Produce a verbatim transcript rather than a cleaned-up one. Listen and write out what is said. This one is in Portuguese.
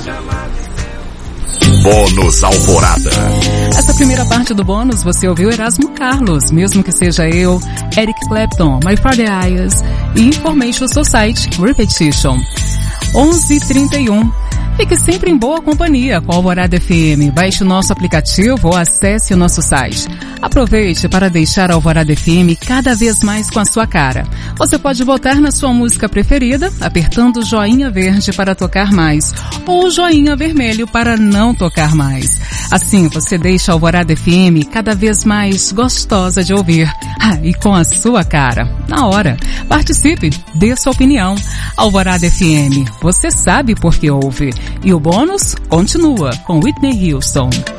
Bônus Alvorada. Essa primeira parte do bônus você ouviu Erasmo Carlos, mesmo que seja eu, Eric Clapton, My Father Eyes e Information Society Repetition. onze e trinta e um. Fique sempre em boa companhia com a Alvorada F M. Baixe o nosso aplicativo ou acesse o nosso site. Aproveite para deixar a Alvorada F M cada vez mais com a sua cara. Você pode votar na sua música preferida, apertando o joinha verde para tocar mais, ou o joinha vermelho para não tocar mais. Assim, você deixa a Alvorada F M cada vez mais gostosa de ouvir. Ah, e com a sua cara. Na hora. Participe, dê sua opinião. Alvorada F M, você sabe por que ouve. E o bônus continua com Whitney Houston.